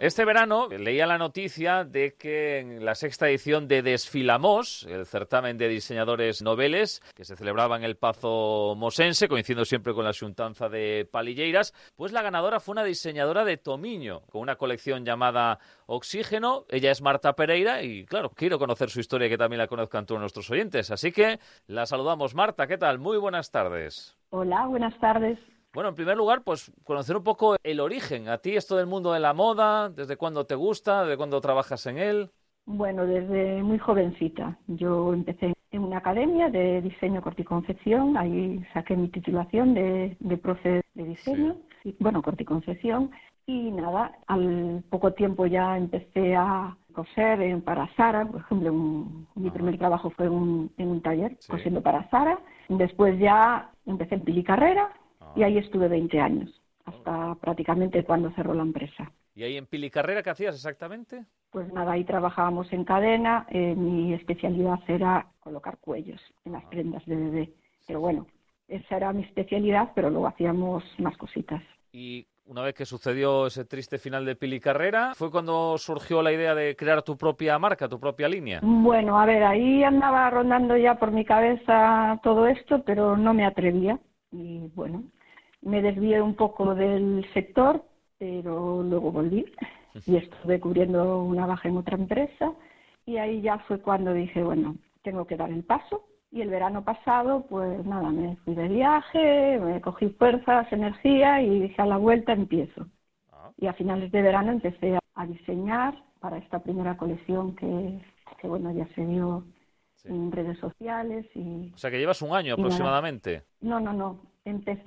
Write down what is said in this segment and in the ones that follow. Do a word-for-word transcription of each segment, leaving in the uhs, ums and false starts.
Este verano leía la noticia de que en la sexta edición de Desfilamos, el certamen de diseñadores noveles, que se celebraba en el Pazo Mosense, coincidiendo siempre con la xuntanza de Palilleiras, pues la ganadora fue una diseñadora de Tomiño, con una colección llamada Oxígeno. Ella es Marta Pereira y, claro, quiero conocer su historia y que también la conozcan todos nuestros oyentes. Así que la saludamos. Marta, ¿qué tal? Muy buenas tardes. Hola, buenas tardes. Bueno, en primer lugar, pues conocer un poco el origen. A ti esto del mundo de la moda, ¿desde cuándo te gusta? ¿Desde cuándo trabajas en él? Bueno, desde muy jovencita. Yo empecé en una academia de diseño, corte y confección. Ahí saqué mi titulación de, de profe de diseño, sí. y, bueno, corte y confección. Y nada, al poco tiempo ya empecé a coser en, para Zara. Por ejemplo, un, mi primer trabajo fue un, en un taller, sí. cosiendo para Zara. Después ya empecé en Pilicarrera. Y ahí estuve veinte años, hasta prácticamente cuando cerró la empresa. ¿Y ahí en Pilicarrera qué hacías exactamente? Pues nada, ahí trabajábamos en cadena. Eh, mi especialidad era colocar cuellos en las prendas de bebé. Pero bueno, esa era mi especialidad, pero luego hacíamos más cositas. Y una vez que sucedió ese triste final de Pilicarrera, ¿fue cuando surgió la idea de crear tu propia marca, tu propia línea? Bueno, a ver, ahí andaba rondando ya por mi cabeza todo esto, pero no me atrevía. Y bueno, me desvié un poco del sector, pero luego volví y estuve cubriendo una baja en otra empresa y ahí ya fue cuando dije, bueno, tengo que dar el paso. Y el verano pasado, pues nada, me fui de viaje, me cogí fuerzas, energía y dije, a la vuelta empiezo. Ah. Y a finales de verano empecé a diseñar para esta primera colección que, que bueno, ya se vio sí. en redes sociales. Y, o sea, que llevas un año aproximadamente. Nada. No, no, no.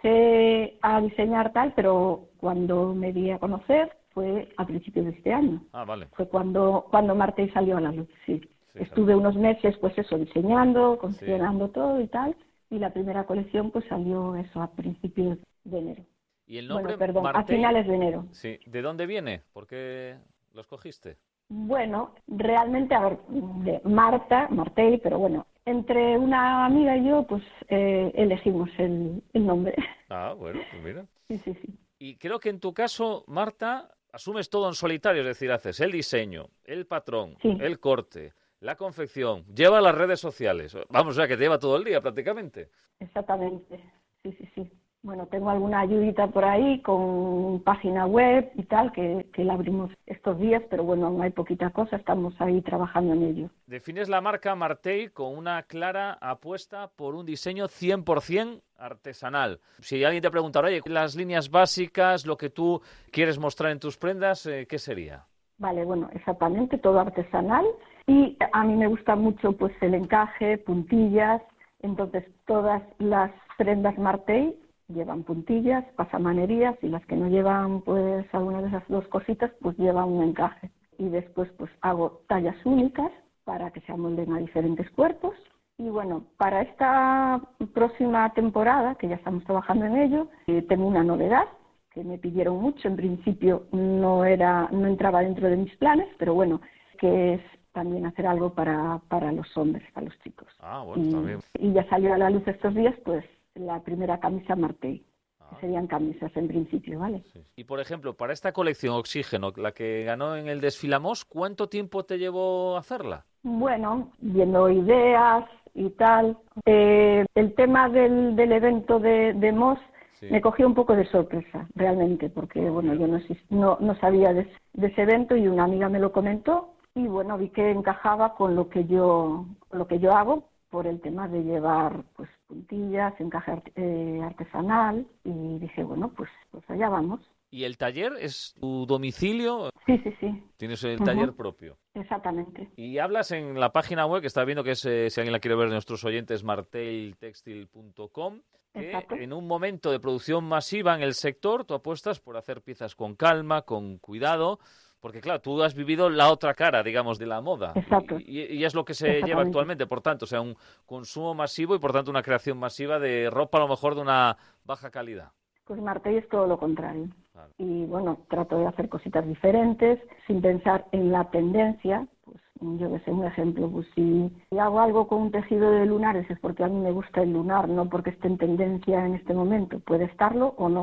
Empecé a diseñar tal, pero cuando me di a conocer fue a principios de este año. Ah, vale. Fue cuando, cuando Martey salió a la luz, sí. sí Estuve salió. unos meses, pues eso, diseñando, confeccionando sí. todo y tal, y la primera colección pues salió eso a principios de enero. ¿Y el nombre? Bueno, perdón, Martey, a finales de enero. Sí. ¿De dónde viene? ¿Por qué lo escogiste? Bueno, realmente, a ver, de Marta, Martey, pero bueno, entre una amiga y yo, pues eh, elegimos el, el nombre. Ah, bueno, pues mira. Sí, sí, sí. Y creo que en tu caso, Marta, asumes todo en solitario, es decir, haces el diseño, el patrón, sí. el corte, la confección, lleva las redes sociales. Vamos, o sea, que te lleva todo el día prácticamente. Exactamente, sí, sí, sí. Bueno, tengo alguna ayudita por ahí con página web y tal, que, que la abrimos estos días, pero bueno, aún hay poquita cosa, estamos ahí trabajando en ello. Defines la marca Martey con una clara apuesta por un diseño cien por ciento artesanal. Si alguien te preguntara, oye, las líneas básicas, lo que tú quieres mostrar en tus prendas, eh, ¿qué sería? Vale, bueno, exactamente, todo artesanal. Y a mí me gusta mucho pues el encaje, puntillas, entonces todas las prendas Martey llevan puntillas, pasamanerías, y las que no llevan pues alguna de esas dos cositas pues llevan un encaje. Y después pues hago tallas únicas para que se amolden a diferentes cuerpos. Y bueno, para esta próxima temporada, que ya estamos trabajando en ello, eh, tengo una novedad que me pidieron mucho. En principio no era, no entraba dentro de mis planes, pero bueno, que es también hacer algo para, para los hombres, para los chicos. Ah, bueno, y, también. Y ya salió a la luz estos días pues la primera camisa Martey, ah. que serían camisas en principio, ¿vale? Sí. Y por ejemplo, para esta colección Oxígeno, la que ganó en el Desfilamos, ¿cuánto tiempo te llevó hacerla? Bueno, viendo ideas y tal. Eh, el tema del, del evento de, de Mos sí. me cogió un poco de sorpresa, realmente, porque bueno, yo no, no, no sabía de, de ese evento y una amiga me lo comentó y bueno, vi que encajaba con lo que yo, con lo que yo hago, por el tema de llevar pues puntillas, encaje art eh, artesanal, y dije, bueno, pues, pues allá vamos. ¿Y el taller es tu domicilio? Sí, sí, sí. ¿Tienes el taller uh-huh. propio? Exactamente. Y hablas en la página web, que está viendo que es, eh, si alguien la quiere ver de nuestros oyentes, martey textil punto com, que Exacto. En un momento de producción masiva en el sector, tú apuestas por hacer piezas con calma, con cuidado, porque claro, tú has vivido la otra cara, digamos, de la moda. Exacto. Y, y es lo que se lleva actualmente, por tanto, o sea, un consumo masivo y por tanto una creación masiva de ropa a lo mejor de una baja calidad. Pues Martey es todo lo contrario. Claro. Y bueno, trato de hacer cositas diferentes, sin pensar en la tendencia. Pues yo que sé, un ejemplo, pues si, si hago algo con un tejido de lunares es porque a mí me gusta el lunar, no porque esté en tendencia en este momento. Puede estarlo o no.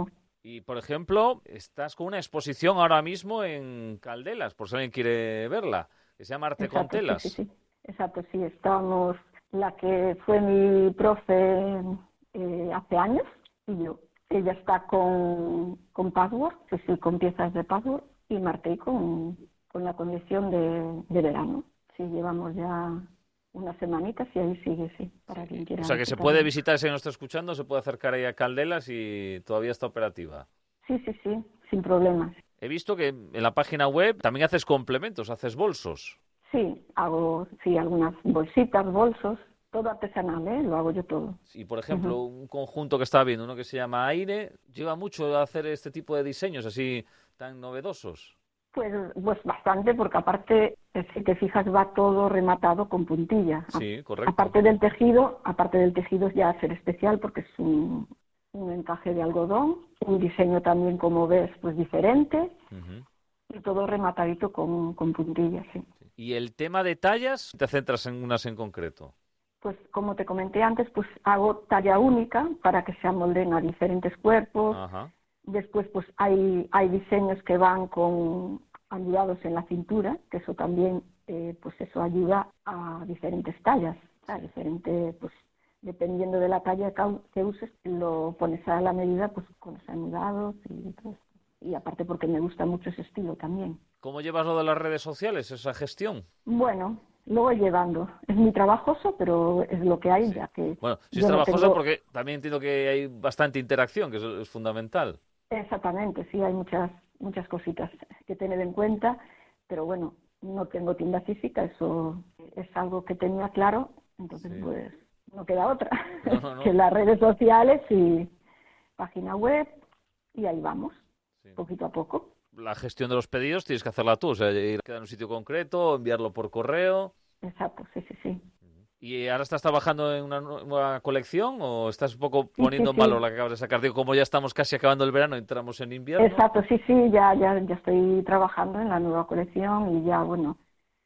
Y, por ejemplo, estás con una exposición ahora mismo en Caldelas, por si alguien quiere verla, que se llama Arte Exacto, con Telas. Sí, sí, sí. Exacto, sí, estamos, la que fue mi profe eh, hace años, y yo. Ella está con, con Password, sí, sí, con piezas de Password, y Martey con, con la colección de, de verano. Sí, llevamos ya unas semanitas y ahí sigue, sí, para quien quiera. O sea, que se puede visitar, si no está escuchando, se puede acercar ahí a Caldelas y todavía está operativa. Sí, sí, sí, sin problemas. He visto que en la página web también haces complementos, haces bolsos. Sí, hago, sí, algunas bolsitas, bolsos, todo artesanal, ¿eh? Lo hago yo todo. Y, por ejemplo, Uh-huh. un conjunto que estaba viendo, uno que se llama Aire, lleva mucho a hacer este tipo de diseños así tan novedosos. Pues, pues bastante, porque aparte, si te fijas, va todo rematado con puntilla. Sí, correcto. Aparte del tejido, aparte del tejido es ya hacer especial, porque es un, un encaje de algodón, un diseño también, como ves, pues diferente, uh-huh. Y todo rematadito con, con puntillas, sí. ¿Y el tema de tallas, te centras en unas en concreto? Pues como te comenté antes, pues hago talla única para que se amolden a diferentes cuerpos. Ajá. Después pues hay, hay diseños que van con ayudados en la cintura, que eso también, eh, pues eso ayuda a diferentes tallas, a diferente, pues dependiendo de la talla que uses, lo pones a la medida pues con los anudados y todo. Y aparte porque me gusta mucho ese estilo también. ¿Cómo llevas lo de las redes sociales, esa gestión? Bueno, lo voy llevando. Es muy trabajoso, pero es lo que hay, sí. Ya que... Bueno, sí es trabajoso no tengo... porque también entiendo que hay bastante interacción, que eso es fundamental. Exactamente, sí, hay muchas muchas cositas que tener en cuenta, pero bueno, no tengo tienda física, eso es algo que tenía claro, entonces sí. Pues no queda otra no, no, no. que las redes sociales y página web, y ahí vamos, sí. Poquito a poco. La gestión de los pedidos tienes que hacerla tú, o sea, ir a un sitio concreto, enviarlo por correo. Exacto, sí, sí, sí. ¿Y ahora estás trabajando en una nueva colección o estás un poco poniendo en sí, sí, valor sí. la que acabas de sacar? Digo, como ya estamos casi acabando el verano, entramos en invierno. Exacto, sí, sí, ya, ya, ya estoy trabajando en la nueva colección y ya, bueno,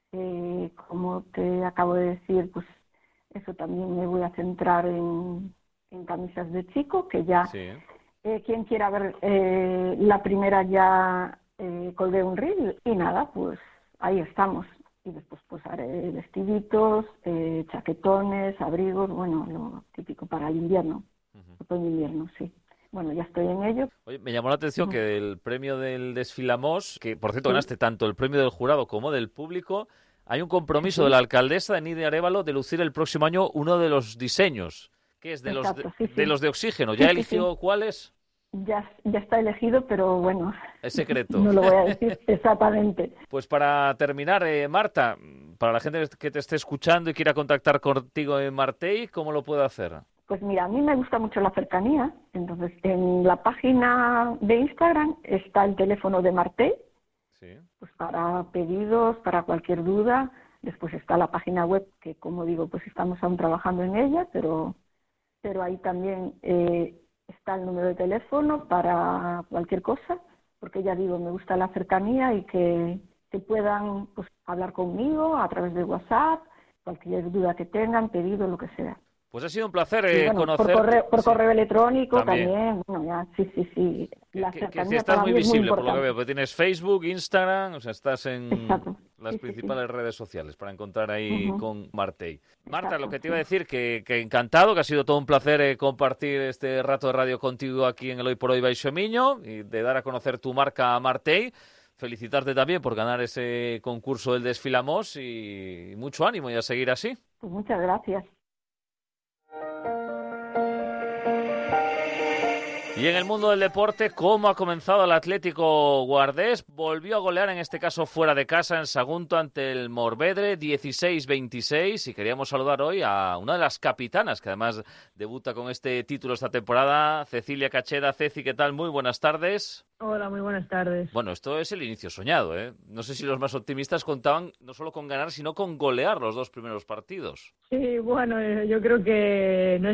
eh, como te acabo de decir, pues eso también me voy a centrar en, en camisas de chico, que ya... Sí. Eh, quien quiera ver eh, la primera ya eh, colgué un reel y nada, pues ahí estamos. Y después pues haré vestiditos, eh, chaquetones, abrigos, bueno, lo típico para el invierno, uh-huh. Otoño-invierno, sí. Bueno, ya estoy en ello. Oye, me llamó la atención uh-huh. que el premio del Desfilamos, que por cierto ¿Sí? ganaste tanto el premio del jurado como del público, hay un compromiso ¿Sí? de la alcaldesa de Nidia Arévalo de lucir el próximo año uno de los diseños. ¿Qué es? De los de, sí, sí. de los de oxígeno. ¿Ya sí, eligió sí, sí. cuáles? Ya, ya está elegido, pero bueno. Es secreto. No lo voy a decir exactamente. Pues para terminar, eh, Marta, para la gente que te esté escuchando y quiera contactar contigo en Martey, ¿cómo lo puede hacer? Pues mira, a mí me gusta mucho la cercanía. Entonces, en la página de Instagram está el teléfono de Martey. Sí. Pues para pedidos, para cualquier duda. Después está la página web, que como digo, pues estamos aún trabajando en ella, pero... pero ahí también eh, está el número de teléfono para cualquier cosa, porque ya digo, me gusta la cercanía y que, que puedan pues, hablar conmigo a través de WhatsApp, cualquier duda que tengan, pedido, lo que sea. Pues ha sido un placer eh, bueno, conocerte. Por correo, por sí. correo electrónico también. también. Bueno, ya, sí, sí, sí. La que, cercanía que, que estás muy visible, muy por lo que veo, porque tienes Facebook, Instagram, o sea, estás en Exacto. las sí, principales sí, sí. redes sociales para encontrar ahí uh-huh. con Martey. Marta, Exacto, lo que te iba sí. a decir, que, que encantado, que ha sido todo un placer eh, compartir este rato de radio contigo aquí en el Hoy por Hoy Baixo Miño y de dar a conocer tu marca Martey. Felicitarte también por ganar ese concurso del Desfilamos y mucho ánimo y a seguir así. Pues muchas gracias. Y en el mundo del deporte, ¿cómo ha comenzado el Atlético Guardés? Volvió a golear, en este caso fuera de casa, en Sagunto ante el Morvedre, dieciséis veintiséis. Y queríamos saludar hoy a una de las capitanas, que además debuta con este título esta temporada, Cecilia Cacheda. Ceci, ¿qué tal? Muy buenas tardes. Hola, muy buenas tardes. Bueno, esto es el inicio soñado, ¿eh? No sé si los más optimistas contaban no solo con ganar, sino con golear los dos primeros partidos. Sí, bueno, yo creo que no es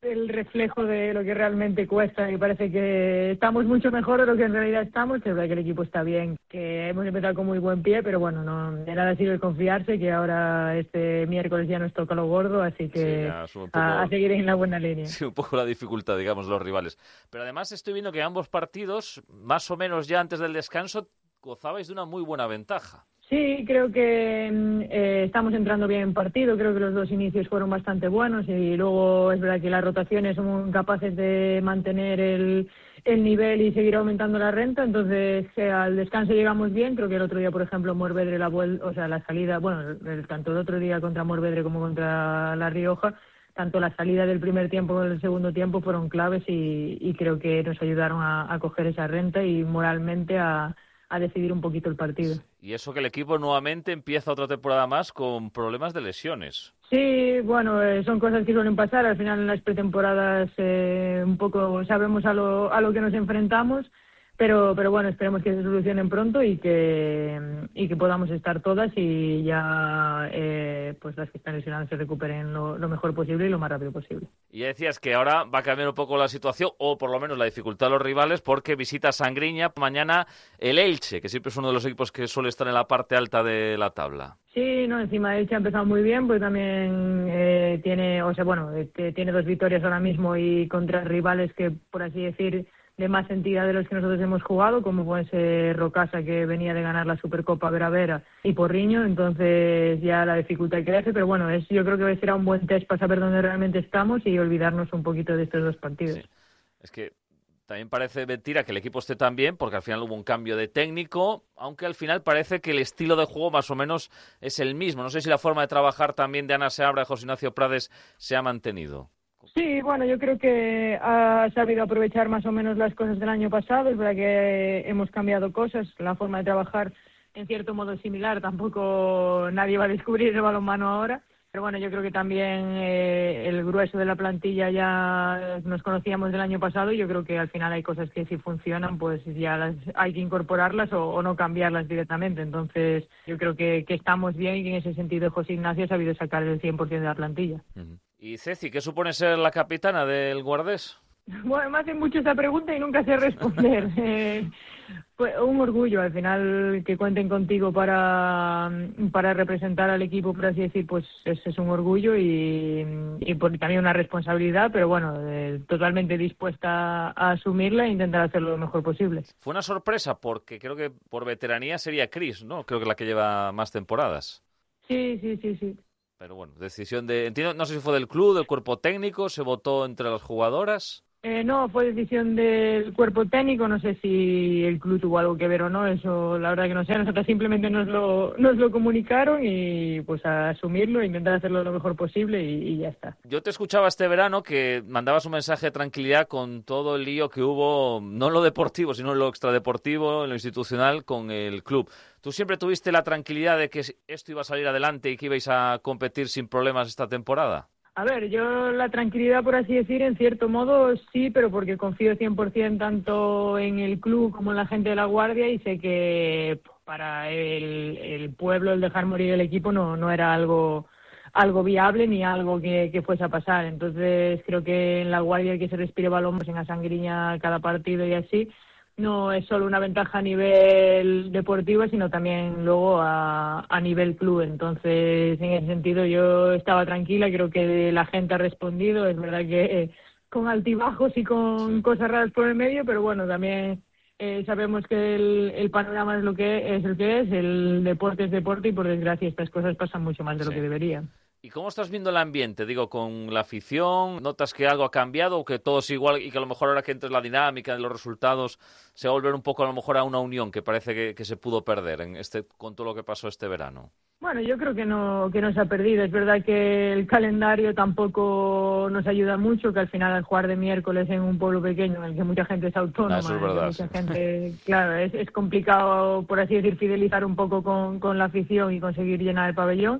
el reflejo de lo que realmente cuesta y parece que estamos mucho mejor de lo que en realidad estamos, que es verdad que el equipo está bien, que hemos empezado con muy buen pie, pero bueno, no de nada sirve confiarse, que ahora este miércoles ya nos toca lo gordo, así que sí, poco, a, a seguir en la buena línea. Sí, un poco la dificultad, digamos, los rivales. Pero además estoy viendo que en ambos partidos, más o menos ya antes del descanso, gozabais de una muy buena ventaja. Sí, creo que eh, estamos entrando bien en partido, creo que los dos inicios fueron bastante buenos y luego es verdad que las rotaciones somos capaces de mantener el, el nivel y seguir aumentando la renta, entonces eh, al descanso llegamos bien, creo que el otro día, por ejemplo, Morvedre, la vuel- o sea, la salida, bueno, el, tanto el otro día contra Morvedre como contra La Rioja, tanto la salida del primer tiempo como el segundo tiempo fueron claves y, y creo que nos ayudaron a, a coger esa renta y moralmente a a decidir un poquito el partido. Y eso que el equipo nuevamente empieza otra temporada más con problemas de lesiones. Sí, bueno, eh, son cosas que suelen pasar. Al final en las pretemporadas eh, un poco sabemos a lo, a lo que nos enfrentamos, pero pero bueno, esperemos que se solucionen pronto y que y que podamos estar todas y ya eh, pues las que están lesionadas se recuperen lo, lo mejor posible y lo más rápido posible. Y ya decías que ahora va a cambiar un poco la situación, o por lo menos la dificultad de los rivales, porque visita Sangriña mañana el Elche, que siempre es uno de los equipos que suele estar en la parte alta de la tabla. Sí, no, encima Elche ha empezado muy bien, pues también eh, tiene, o sea, bueno, eh, tiene dos victorias ahora mismo y contra rivales que, por así decir, de más entidad de los que nosotros hemos jugado, como puede ser Rocasa, que venía de ganar la Supercopa Vera Vera, y Porriño, entonces ya la dificultad crece, pero bueno, es, yo creo que será un buen test para saber dónde realmente estamos y olvidarnos un poquito de estos dos partidos. Sí. Es que también parece mentira que el equipo esté tan bien, porque al final hubo un cambio de técnico, aunque al final parece que el estilo de juego más o menos es el mismo. No sé si la forma de trabajar también de Ana Seabra y José Ignacio Prades se ha mantenido. Sí, bueno, yo creo que ha sabido aprovechar más o menos las cosas del año pasado. Es verdad que hemos cambiado cosas, la forma de trabajar en cierto modo es similar. Tampoco nadie va a descubrir el balonmano ahora. Pero bueno, yo creo que también eh, el grueso de la plantilla ya nos conocíamos del año pasado y yo creo que al final hay cosas que si funcionan, pues ya las, hay que incorporarlas o, o no cambiarlas directamente. Entonces yo creo que, que estamos bien y que en ese sentido José Ignacio ha sabido sacar el cien por ciento de la plantilla. Uh-huh. ¿Y Ceci, qué supone ser la capitana del Guardés? Bueno, me hacen mucho esa pregunta y nunca sé responder. eh, pues un orgullo, al final, que cuenten contigo para, para representar al equipo, por así decir, pues es, es un orgullo y, y por, también una responsabilidad, pero bueno, eh, totalmente dispuesta a asumirla e intentar hacerlo lo mejor posible. Fue una sorpresa porque creo que por veteranía sería Cris, ¿no? Creo que la que lleva más temporadas. Sí, sí, sí, sí. Pero bueno, decisión de... Entiendo, no sé si fue del club, del cuerpo técnico, se votó entre las jugadoras. Eh, no, fue decisión del cuerpo técnico, no sé si el club tuvo algo que ver o no, eso la verdad que no sé, nosotros simplemente nos lo, nos lo comunicaron y pues a asumirlo, intentar hacerlo lo mejor posible y, y ya está. Yo te escuchaba este verano que mandabas un mensaje de tranquilidad con todo el lío que hubo, no en lo deportivo, sino en lo extradeportivo, en lo institucional con el club. ¿Tú siempre tuviste la tranquilidad de que esto iba a salir adelante y que ibais a competir sin problemas esta temporada? A ver, yo la tranquilidad, por así decir, en cierto modo sí, pero porque confío cien por ciento tanto en el club como en la gente de La Guardia y sé que para el, el pueblo el dejar morir el equipo no, no era algo algo viable ni algo que, que fuese a pasar. Entonces creo que en La Guardia hay que se respire balón pues en la Sangriña cada partido y así. No es solo una ventaja a nivel deportivo, sino también luego a, a nivel club. Entonces, en ese sentido, yo estaba tranquila, creo que la gente ha respondido. Es verdad que eh, con altibajos y con cosas raras por el medio, pero bueno, también eh, sabemos que el, el panorama es lo que es el que es, el deporte es deporte y por desgracia estas cosas pasan mucho más de lo sí. que deberían. ¿Y cómo estás viendo el ambiente? Digo, con la afición, ¿notas que algo ha cambiado o que todo es igual y que a lo mejor ahora que entres la dinámica de los resultados se va a volver un poco a lo mejor a una unión que parece que, que se pudo perder en este con todo lo que pasó este verano? Bueno, yo creo que no que no se ha perdido. Es verdad que el calendario tampoco nos ayuda mucho, que al final al jugar de miércoles en un pueblo pequeño en el que mucha gente es autónoma, no, eso es verdad, mucha sí. gente, claro, es, es complicado, por así decir, fidelizar un poco con, con la afición y conseguir llenar el pabellón.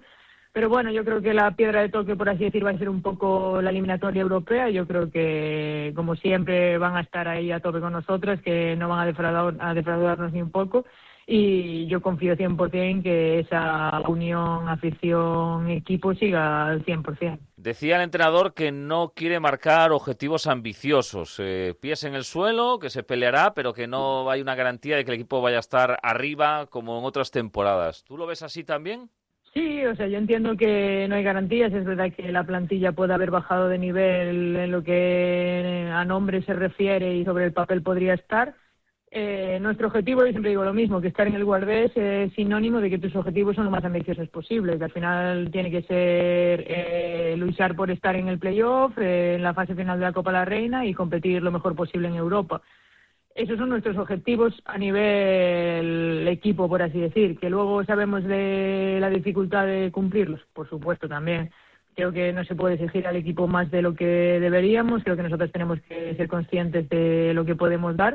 Pero bueno, yo creo que la piedra de toque, por así decir, va a ser un poco la eliminatoria europea. Yo creo que, como siempre, van a estar ahí a tope con nosotras, que no van a, defraudar, a defraudarnos ni un poco. Y yo confío cien por ciento que esa unión, afición, equipo siga al cien por ciento. Decía el entrenador que no quiere marcar objetivos ambiciosos, eh, pies en el suelo, que se peleará, pero que no hay una garantía de que el equipo vaya a estar arriba como en otras temporadas. ¿Tú lo ves así también? Sí, o sea, yo entiendo que no hay garantías. Es verdad que la plantilla puede haber bajado de nivel en lo que a nombre se refiere y sobre el papel podría estar. Eh, nuestro objetivo, yo siempre digo lo mismo, que estar en el Guardés es sinónimo de que tus objetivos son lo más ambiciosos posibles, que al final tiene que ser eh, luchar por estar en el playoff, eh, en la fase final de la Copa de la Reina y competir lo mejor posible en Europa. Esos son nuestros objetivos a nivel equipo, por así decir. Que luego sabemos de la dificultad de cumplirlos, por supuesto también. Creo que no se puede exigir al equipo más de lo que deberíamos. Creo que nosotros tenemos que ser conscientes de lo que podemos dar,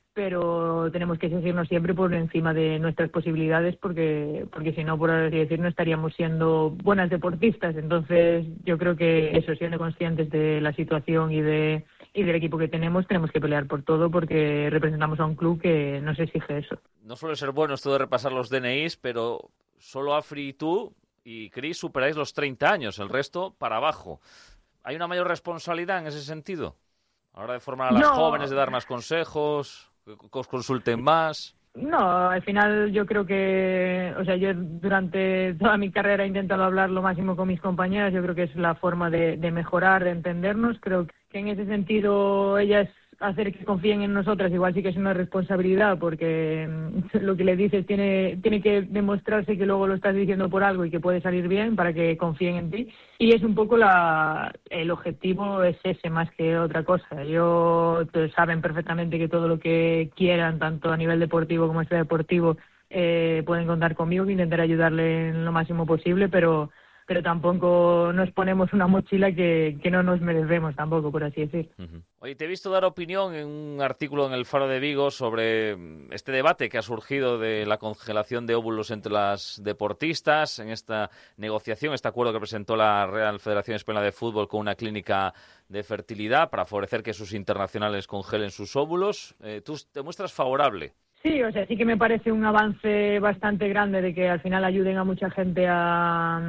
pero tenemos que exigirnos siempre por encima de nuestras posibilidades, porque porque si no, por así decir, no estaríamos siendo buenas deportistas. Entonces, yo creo que eso, siendo conscientes de la situación y de y del equipo que tenemos, tenemos que pelear por todo, porque representamos a un club que nos exige eso. No suele ser bueno esto de repasar los D N Is, pero solo Afri y tú y Cris superáis los treinta años, el resto para abajo. ¿Hay una mayor responsabilidad en ese sentido? A la hora de formar a las no. jóvenes, de dar más consejos, que os consulten más. No, al final yo creo que, o sea, yo durante toda mi carrera he intentado hablar lo máximo con mis compañeras. Yo creo que es la forma de, de mejorar, de entendernos. Creo que en ese sentido ellas hacer que confíen en nosotras igual sí que es una responsabilidad, porque lo que le dices tiene tiene que demostrarse que luego lo estás diciendo por algo y que puede salir bien para que confíen en ti. Y es un poco la el objetivo es ese más que otra cosa. Yo saben perfectamente que todo lo que quieran, tanto a nivel deportivo como extradeportivo, eh, pueden contar conmigo, que intentaré ayudarle en lo máximo posible, pero pero tampoco nos ponemos una mochila que, que no nos merecemos tampoco, por así decir. Uh-huh. Oye, te he visto dar opinión en un artículo en el Faro de Vigo sobre este debate que ha surgido de la congelación de óvulos entre las deportistas, en esta negociación, este acuerdo que presentó la Real Federación Española de Fútbol con una clínica de fertilidad para favorecer que sus internacionales congelen sus óvulos. Eh, ¿Tú te muestras favorable? Sí, o sea, sí que me parece un avance bastante grande de que al final ayuden a mucha gente a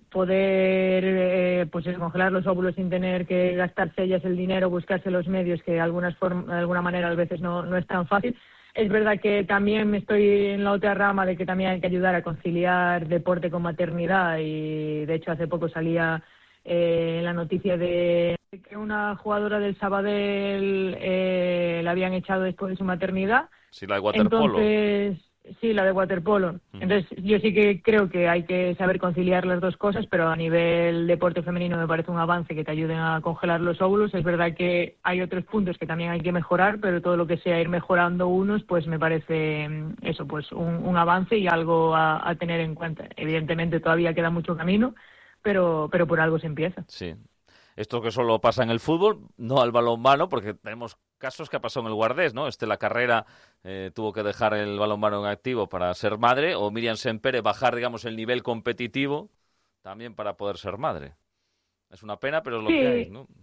poder eh, pues congelar los óvulos sin tener que gastarse ellas el dinero, buscarse los medios, que de, algunas form- de alguna manera a veces no, no es tan fácil. Es verdad que también me estoy en la otra rama de que también hay que ayudar a conciliar deporte con maternidad, y de hecho hace poco salía eh, la noticia de que una jugadora del Sabadell eh, la habían echado después de su maternidad. Sí, la de waterpolo. Entonces, sí, la de waterpolo. Uh-huh. Entonces, yo sí que creo que hay que saber conciliar las dos cosas, pero a nivel deporte femenino me parece un avance que te ayuden a congelar los óvulos. Es verdad que hay otros puntos que también hay que mejorar, pero todo lo que sea ir mejorando unos, pues me parece eso, pues un, un avance y algo a, a tener en cuenta. Evidentemente todavía queda mucho camino, pero, pero por algo se empieza. Sí. Esto que solo pasa en el fútbol, no al balonmano, porque tenemos casos que ha pasado en el Guardés, ¿no? Este La Carrera eh, tuvo que dejar el balonmano en activo para ser madre, o Miriam Sempere bajar, digamos, el nivel competitivo también para poder ser madre. Es una pena, pero es lo sí. que hay, ¿no?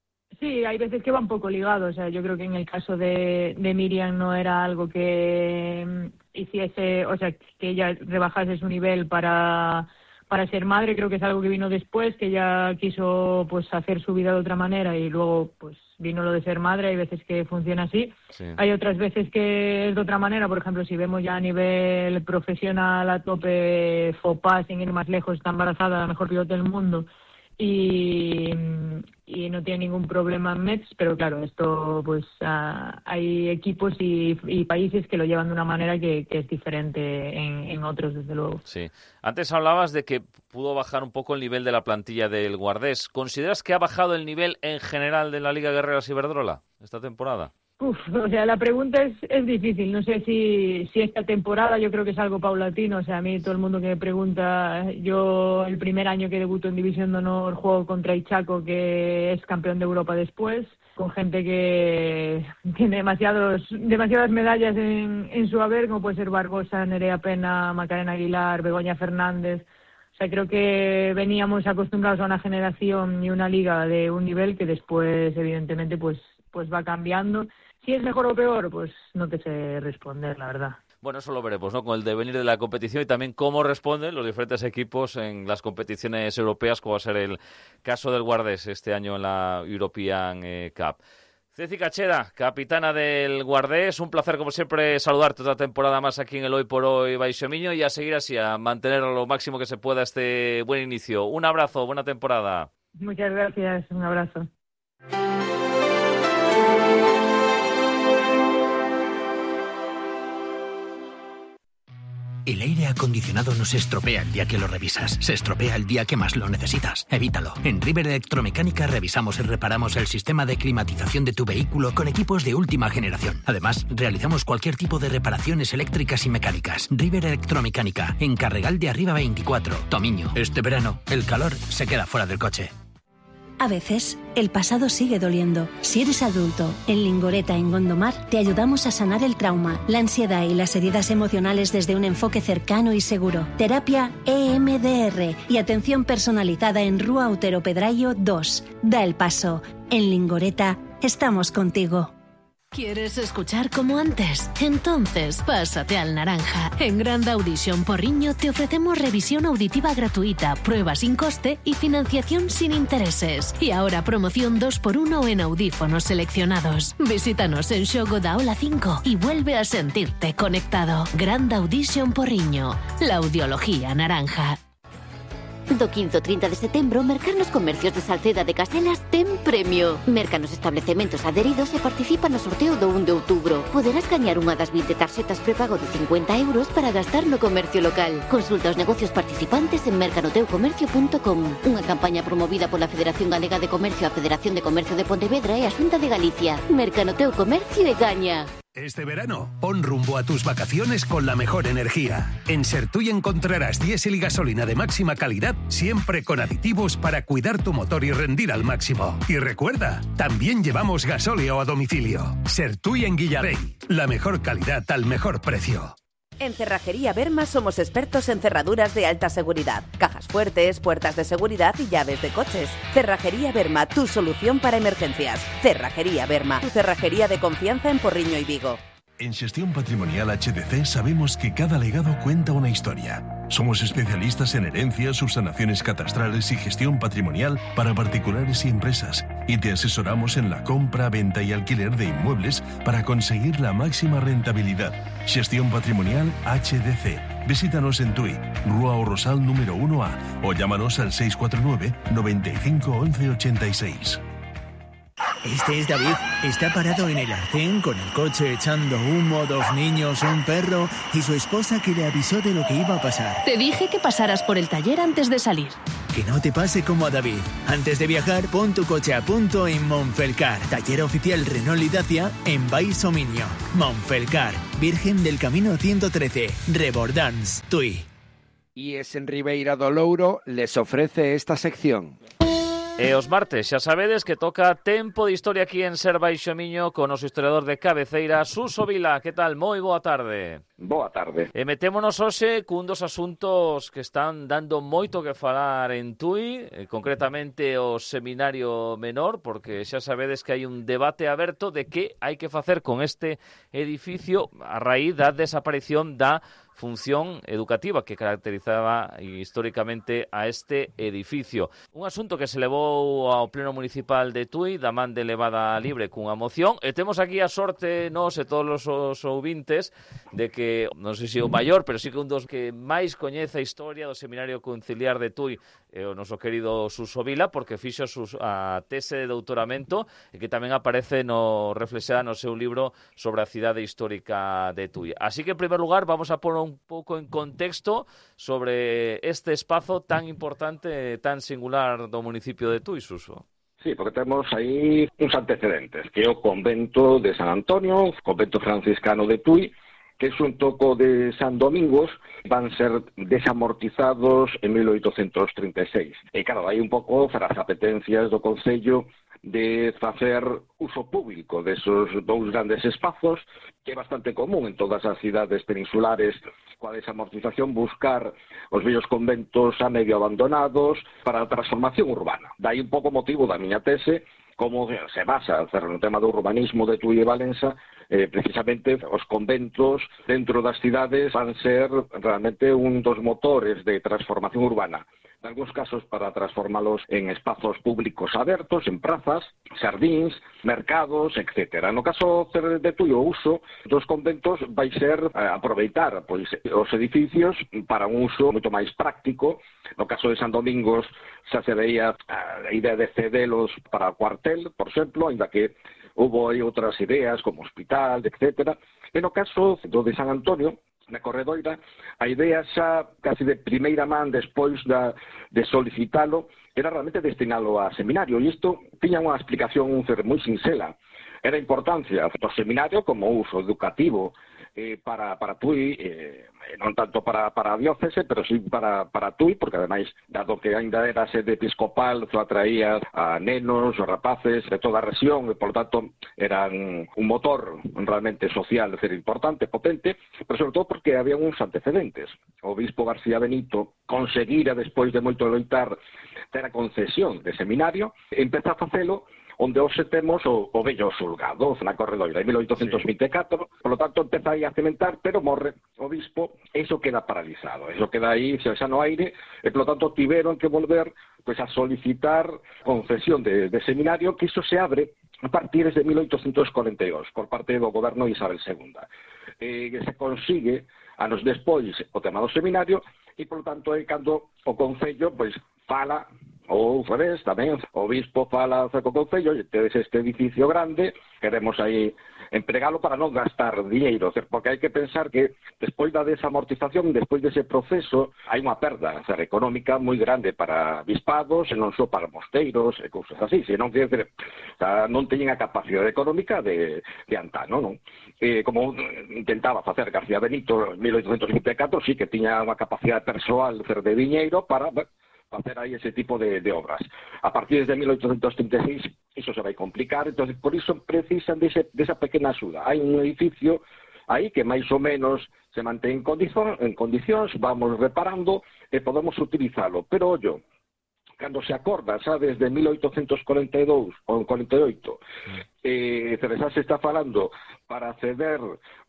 Sí, hay veces que va un poco ligado. O sea, yo creo que en el caso de, de Miriam no era algo que hiciese, o sea, que ella rebajase su nivel para... para ser madre. Creo que es algo que vino después, que ella quiso pues hacer su vida de otra manera y luego pues vino lo de ser madre. Hay veces que funciona así, sí. Hay otras veces que es de otra manera. Por ejemplo, si vemos ya a nivel profesional a tope, Fopá, sin ir más lejos, está embarazada, la mejor piloto del mundo y, y no tiene ningún problema en Metz, pero claro, esto pues uh, hay equipos y, y países que lo llevan de una manera que, que es diferente en, en otros, desde luego. Sí. Antes hablabas de que pudo bajar un poco el nivel de la plantilla del Guardés. ¿Consideras que ha bajado el nivel en general de la Liga Guerreras Iberdrola esta temporada? Uf, o sea, la pregunta es, es difícil. No sé si, si esta temporada, yo creo que es algo paulatino. O sea, a mí todo el mundo que me pregunta, yo el primer año que debuto en División de Honor juego contra Ichaco, que es campeón de Europa después, con gente que tiene demasiados, demasiadas medallas en, en su haber, como puede ser Barbosa, Nerea Pena, Macarena Aguilar, Begoña Fernández. O sea, creo que veníamos acostumbrados a una generación y una liga de un nivel que después, evidentemente, pues, pues va cambiando. Si es mejor o peor, pues no te sé responder, la verdad. Bueno, eso lo veremos, ¿no? Con el devenir de la competición y también cómo responden los diferentes equipos en las competiciones europeas, como va a ser el caso del Guardés este año en la European eh, Cup. Ceci Cacheda, capitana del Guardés, un placer como siempre saludarte otra temporada más aquí en el Hoy por Hoy Baixomiño y a seguir así, a mantener lo máximo que se pueda este buen inicio. Un abrazo, buena temporada. Muchas gracias, un abrazo. El aire acondicionado no se estropea el día que lo revisas, se estropea el día que más lo necesitas. Evítalo. En River Electromecánica revisamos y reparamos el sistema de climatización de tu vehículo con equipos de última generación. Además, realizamos cualquier tipo de reparaciones eléctricas y mecánicas. River Electromecánica, en Carregal de Arriba veinticuatro, Tomiño. Este verano, el calor se queda fuera del coche. A veces, el pasado sigue doliendo. Si eres adulto, en Lingoreta, en Gondomar, te ayudamos a sanar el trauma, la ansiedad y las heridas emocionales desde un enfoque cercano y seguro. Terapia E M D R y atención personalizada en Rúa Otero Pedrayo dos. Da el paso. En Lingoreta, estamos contigo. ¿Quieres escuchar como antes? Entonces, pásate al Naranja. En Grand Audition Porriño te ofrecemos revisión auditiva gratuita, prueba sin coste y financiación sin intereses. Y ahora promoción dos por uno en audífonos seleccionados. Visítanos en Xogo da Ola cinco y vuelve a sentirte conectado. Grand Audition Porriño, la audiología naranja. Do quince ao trinta de setembro, mercar nos comercios de Salceda de Caselas ten premio. Merca nos establecementos adheridos e participa no sorteo do un de outubro. Poderás gañar unha das vinte tarxetas prepago de cincuenta euros para gastar no comercio local. Consulta os negocios participantes en mercanoteucomercio punto com. Unha campaña promovida pola Federación Galega de Comercio, a Federación de Comercio de Pontevedra e a Xunta de Galicia. Mercanoteu Comercio e gaña. Este verano, pon rumbo a tus vacaciones con la mejor energía. En Sertuy encontrarás diésel y gasolina de máxima calidad, siempre con aditivos para cuidar tu motor y rendir al máximo. Y recuerda, también llevamos gasóleo a domicilio. Sertuy en Guillarey, la mejor calidad al mejor precio. En Cerrajería Berma somos expertos en cerraduras de alta seguridad, cajas fuertes, puertas de seguridad y llaves de coches. Cerrajería Berma, tu solución para emergencias. Cerrajería Berma, tu cerrajería de confianza en Porriño y Vigo. En Xestión Patrimonial H D C sabemos que cada legado cuenta una historia. Somos especialistas en herencias, subsanaciones catastrales y gestión patrimonial para particulares y empresas. Y te asesoramos en la compra, venta y alquiler de inmuebles para conseguir la máxima rentabilidad. Xestión Patrimonial H D C. Visítanos en Tui, Rúa O Rosal número uno A o llámanos al seis cuatro nueve, noventa y cinco, once ochenta y seis. Este es David. Está parado en el arcén con el coche echando humo, dos niños, un perro y su esposa que le avisó de lo que iba a pasar. Te dije que pasaras por el taller antes de salir. Que no te pase como a David. Antes de viajar, pon tu coche a punto en Monfelcar, taller oficial Renault y Dacia en Baixomiño. Monfelcar, Virgen del Camino ciento trece, Rebordans, Tui. Y es en Ribeira do Louro les ofrece esta sección. E os martes, xa sabedes que toca Tempo de Historia aquí en Ser Baixomiño con o seu historiador de cabeceira, Suso Vila. Que tal? Moi boa tarde. Boa tarde. E metémonos hoxe cun dos asuntos que están dando moito que falar en Tui, eh, concretamente o Seminario Menor, porque xa sabedes que hai un debate aberto de que hai que facer con este edificio a raíz da desaparición da función educativa que caracterizaba históricamente a este edificio. Un asunto que se levou ao Pleno Municipal de Tui, da man de Levada Libre cunha moción, e temos aquí a sorte, nos e todos os ouvintes, de que, non sei se o maior, pero sí que un dos que máis coñece a historia do Seminario Conciliar de Tui, é o noso querido Suso Vila, porque fixo sus, a tese de doutoramento e que tamén aparece no reflexada no seu libro sobre a cidade histórica de Tui. Así que, en primer lugar, vamos a poner un pouco en contexto sobre este espazo tan importante, tan singular do municipio de Tui, Suso. Sí, porque temos aí uns antecedentes, que é o convento de San Antonio, o convento franciscano de Tui, que xunto co de San Domingos van ser desamortizados en mil oitocentos trinta e seis. E claro, hai un pouco para as apetencias do Concello de facer uso público desos dous grandes espazos, que é bastante común en todas as cidades peninsulares coa desamortización buscar os vellos conventos a medio abandonados para a transformación urbana. Dai un pouco motivo da miña tese, como se basa no tema do urbanismo de Tui e Valença, eh, precisamente os conventos dentro das cidades van ser realmente un dos motores de transformación urbana. En algúns casos para transformalos en espazos públicos abertos, en prazas, xardíns, mercados, etcétera. No caso de Tui, o uso dos conventos vai ser eh, aproveitar pois, os edificios para un uso moito máis práctico. No caso de San Domingos xa se veía a idea de cedelos para cuartel, por exemplo, ainda que houve aí outras ideas como hospital, etcétera. E no caso do de San Antonio, na Corredoira, a idea xa casi de primeira man despois da, de solicitalo era realmente destinalo a seminario, e isto tiña unha explicación moi sinxela. Era a importancia do seminario como uso educativo eh, para, para Tui, eh, non tanto para, para a diócese, pero sí para, para Tui, porque ademais, dado que ainda era sede episcopal, atraía a nenos, os rapaces de toda a rexión, e, por tanto, eran un motor realmente social, decir, importante, potente, pero sobre todo porque había uns antecedentes. O obispo García Benito conseguira, despois de moito loitar, ter a concesión de seminario, e empeza a facelo onde hoxe temos o, o vello xulgado na Corredoira, en mil oitocentos vinte e catro, sí. Por lo tanto, empeza aí a cementar, pero morre o obispo, e iso queda paralizado, iso queda aí xa no aire, e, por lo tanto, tiveron que volver pues, a solicitar concesión de, de seminario, que iso se abre a partir de mil oitocentos cuarenta e dos, por parte do goberno de Isabel segunda. E que se consigue, anos despois, o tema do seminario, e, por lo tanto, é cando o Concello, pois, fala, ou revés, tamén, o obispo fala co Concello, e tedes este edificio grande, queremos aí empregalo para non gastar dinheiro, porque hai que pensar que despois da desamortización, despois dese proceso, hai unha perda ser, económica moi grande para bispados, e non só para mosteiros, e cousas así, senón que o sea, non teñen a capacidade económica de, de antano, non? Eh, como intentaba facer García Benito en mil oitocentos vinte e catro, sí que tiña unha capacidade persoal ser de diñeiro para facer aí ese tipo de, de obras. A partir de mil oitocentos trinta e seis, iso se vai complicar, entón, por iso precisan dese, desa pequena axuda. Hai un edificio aí que máis ou menos se mantén en, condición, en condicións, vamos reparando e podemos utilizalo. Pero, ollo, cando se acorda, xa desde mil oitocentos cuarenta e dous ou cuarenta e oito, eh, xa se está falando para ceder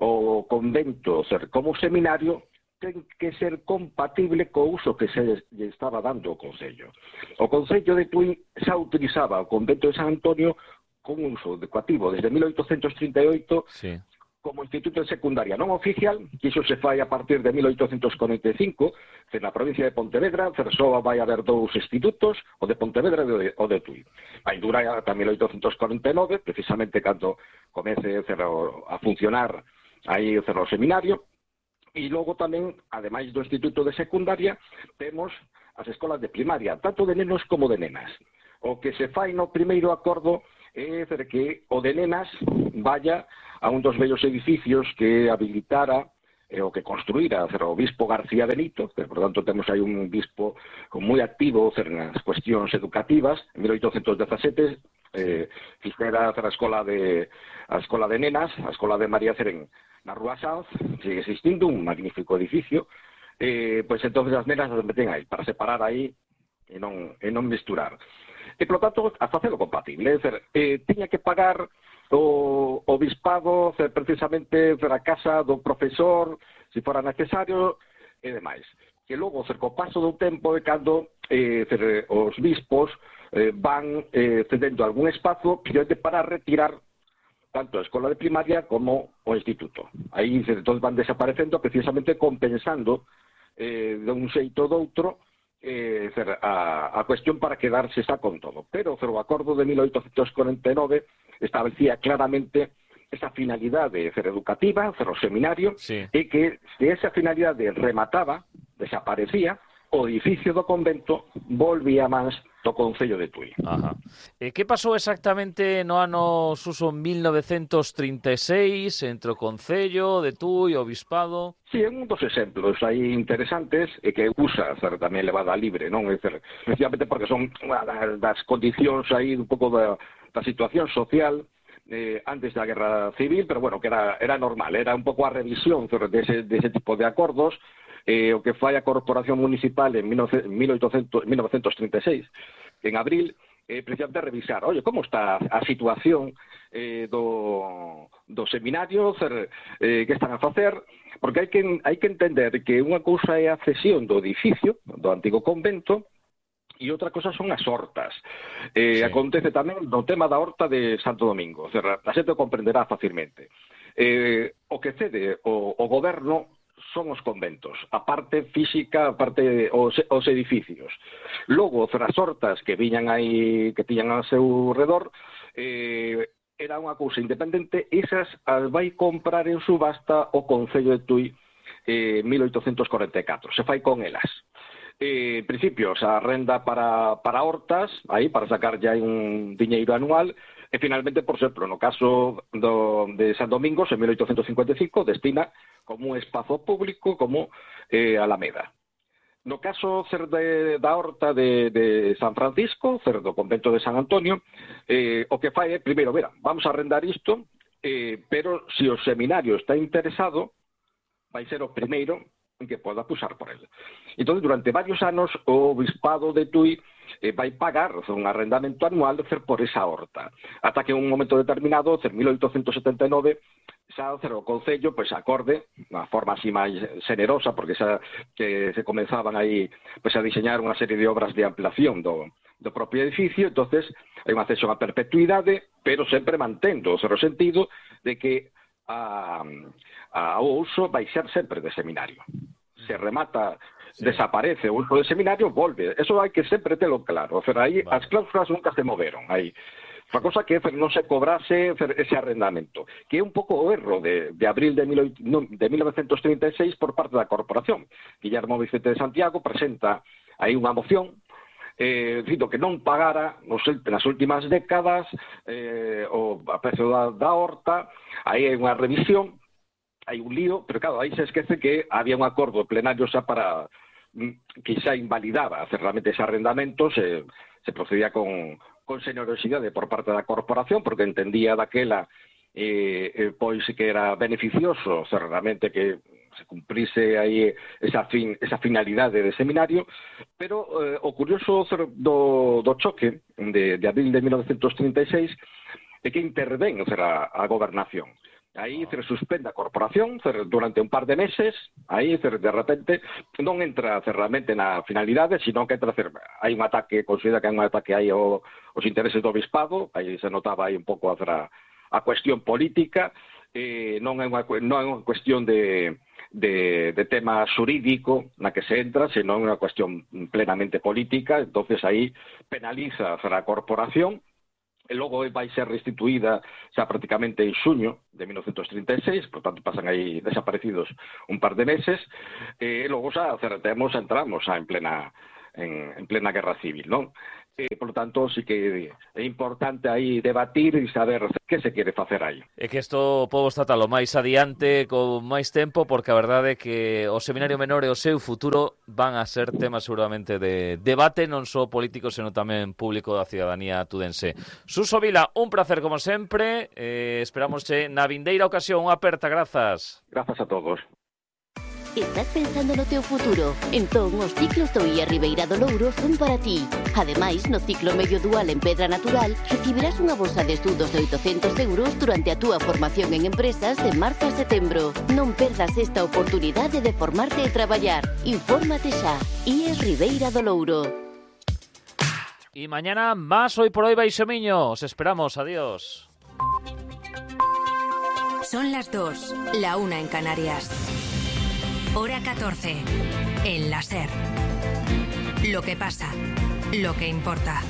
o convento ser como seminario, ten que ser compatible co uso que se lle estaba dando o Concello. O Concello de Tui xa utilizaba o convento de San Antonio con un uso educativo desde mil oitocentos trinta e oito, sí, como instituto de secundaria non oficial, que iso se fai a partir de mil oitocentos cuarenta e cinco, que na provincia de Pontevedra, só vai haber dous institutos, o de Pontevedra e o de Tui. Vai durar ata mil oitocentos cuarenta e nove, precisamente cando comece a funcionar aí o seminario. E logo tamén, ademais do instituto de secundaria, temos as escolas de primaria, tanto de nenos como de nenas. O que se fai no primeiro acordo é que o de nenas vaya a un dos vellos edificios que habilitara eh, o que construíra o obispo García Benito, que, por tanto, temos aí un bispo moi activo nas cuestións educativas. En mil oitocentos dezasete eh, fixera a escola de a escola de nenas, a escola de María Cerén, na Rúa Sanz, sigue existindo un magnífico edificio, eh, pois entonces as nenas as meten aí, para separar aí e non, e non misturar. E, polo tanto, a facelo compatible, é dizer, eh, tiña que pagar o, o bispado, ser, precisamente, ser a casa do profesor, se fora necesario, e demais. E logo, ser, co paso do tempo, de cando eh, ser, os bispos eh, van eh, cedendo algún espazo para retirar tanto a escola de primaria como o instituto. Aí entón, van desaparecendo precisamente compensando eh, de un xeito ou doutro eh, a, a cuestión para quedarse xa con todo. Pero o acordo de mil oitocentos cuarenta e nove establecía claramente esa finalidade ser, educativa, ser, o seminario, sí, e que se esa finalidade remataba, desaparecía, o edificio do convento volvía máis do Concello de Tui. Ajá. E que pasou exactamente no ano suso mil novecentos trinta e seis entre o Concello de Tui e o Obispado? Sí, é un dos exemplos aí interesantes e que usa ser, tamén levada libre, non? É dizer, precisamente porque son das condicións aí un pouco da, da situación social eh, antes da Guerra Civil, pero bueno, que era, era normal, era un pouco a revisión dese, dese tipo de acordos, eh, o que fai a Corporación Municipal en mil novecientos trinta e seis, en abril, eh, precisamente revisar, oye, como está a situación eh, do, do seminario, cer, eh, que están a facer, porque hai que, hai que entender que unha cousa é a cesión do edificio, do antigo convento, e outra cosa son as hortas. Eh, sí. Acontece tamén no tema da horta de Santo Domingo, o sea, a xente o comprenderá facilmente. Eh, o que cede o, o goberno son os conventos, a parte física, a parte os, os edificios. Logo, as hortas que viñan aí, que tiñan ao seu redor, eh, era unha cousa independente, esas as vai comprar en subasta o Concello de Tui en eh, mil oitocentos corenta e catro, se fai con elas. Eh, en principio, a renda para, para hortas, aí, para sacar ya un diñeiro anual, e finalmente, por exemplo, no caso do, de San Domingos, en mil oitocentos cincuenta e cinco, destina como un espazo público, como eh, Alameda. No caso cer de, da horta de, de San Francisco, cer do convento de San Antonio, eh, o que fai é, primeiro, mira, vamos a arrendar isto, eh, pero se si o seminario está interesado, vai ser o primeiro en que poda pusar por él. Entón, durante varios anos, o Obispado de Tui eh, vai pagar un arrendamento anual por esa horta. Ata que en un momento determinado, en mil oitocentos setenta e nove, xa o Concello, pois, acorde, unha forma así máis generosa, porque xa que se comenzaban aí pois, a diseñar unha serie de obras de ampliación do, do propio edificio, entonces hai unha cesión a perpetuidade, pero sempre mantendo o cerro sentido de que a, a, o uso vai ser sempre de seminario. Se remata, sí. Desaparece o uso de seminario, volve. Eso hai que sempre telo claro. O sea, aí vale. As cláusulas nunca se moveron. Aí. Fa cosa que non se cobrase ese arrendamento, que é un pouco o erro de, de abril de, mil, de mil novecientos trinta e seis por parte da Corporación. Guillermo Vicente de Santiago presenta aí unha moción eh, dicindo que non pagara nos, nas últimas décadas eh, o a precio da, da horta. Aí hai unha revisión, hai un lío, pero claro, aí se esquece que había un acordo plenario xa para que xa invalidaba realmente ese arrendamento, se, se procedía con, con señorosidade por parte da Corporación, porque entendía daquela eh, eh, pois que era beneficioso realmente que se cumprise aí esa, fin, esa finalidade de seminario, pero eh, o curioso do, do choque de, de abril de mil novecientos trinta e seis é que intervén a, a gobernación. Aí se suspende a Corporación durante un par de meses, aí de repente non entra realmente na finalidade, sino que entra, hai un ataque, considera que hai un ataque aí ao, aos intereses do Obispado, aí se notaba aí un pouco a, a cuestión política, eh, non é unha, non é unha cuestión de, de, de tema xurídico na que se entra, senón unha cuestión plenamente política, entonces aí penaliza a Corporación, e logo vai ser restituída xa prácticamente en xuño de mil novecientos trinta e seis, por tanto pasan aí desaparecidos un par de meses, e logo xa temos, entramos xa en plena en, en plena guerra civil, non? E, por lo tanto, sí que é importante aí debatir e saber que se quere facer aí. É que isto podemos tratalo máis adiante, con máis tempo, porque a verdade é que o Seminario Menor e o seu futuro van a ser temas seguramente de debate, non só político, senón tamén público da ciudadanía tudense. Suso Vila, un placer como sempre, eh, esperamos que na vindeira ocasión. Unha aperta, grazas. Grazas a todos. Estás pensando no teu futuro? Entón, os ciclos do I A Ribeira do Louro son para ti. Ademais, no ciclo medio dual en Pedra Natural, recibirás unha bolsa de estudos de oitocentos euros durante a túa formación en empresas de marzo a setembro. Non perdas esta oportunidade de formarte e traballar. Infórmate xa. I A Ribeira do Louro. Y mañana más Hoy por Hoy Baixomiño. Os esperamos. Adiós. Son las dos, la una en Canarias. Hora catorce, en la SER. Lo que pasa, lo que importa.